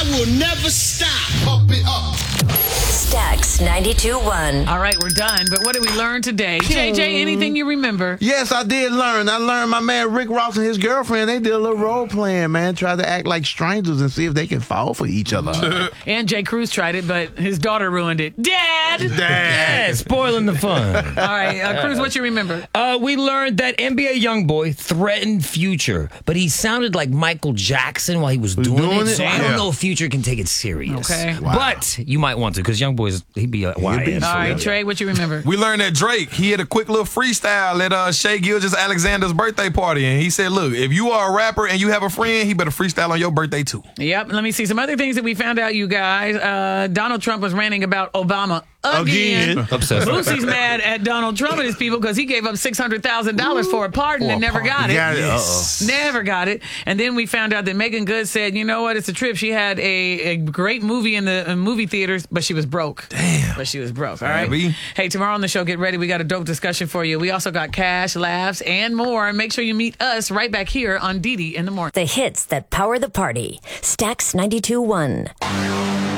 I will never stop. Pump it up. Stax 92.1. All right, we're done. But what did we learn today? JJ, anything you remember? Yes, I did learn. I learned my man Rick Ross and his girlfriend, they did a little role playing, man. Tried to act like strangers and see if they can fall for each other. And Jay Cruz tried it, but his daughter ruined it. Dad! Yeah, spoiling the fun. All right, Cruz, what you remember? We learned that NBA YoungBoy threatened Future, but he sounded like Michael Jackson while he was doing it. So I don't know if Future can take it serious. Okay. Wow. But you might want to, because YoungBoy's, he'd be a YN. All right, Trey, what you remember? We learned that Drake, he had a quick little freestyle at Shea Gilgeous-Alexander's birthday party, and he said, look, if you are a rapper and you have a friend, he better freestyle on your birthday too. Yep, let me see some other things that we found out, you guys. Donald Trump was ranting about Obama again. Obsessed. Boosie's mad at Donald Trump and his people because he gave up $600,000 for a pardon and never got it. Never got it. And then we found out that Megan Good said, you know what, it's a trip. She had a great movie in the movie theaters, but she was broke. Damn. But she was broke, all right? Baby. Hey, tomorrow on the show, get ready. We got a dope discussion for you. We also got cash, laughs, and more. Make sure you meet us right back here on Didi in the Morning. The hits that power the party. Stax 92.1.